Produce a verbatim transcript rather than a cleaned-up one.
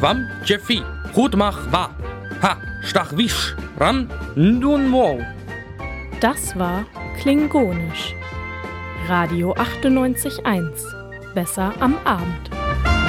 Wam Jeffi, Hutmach wa, ha, stach wisch, ran, nun mo. Das war Klingonisch. Radio achtundneunzig Komma eins. Besser am Abend.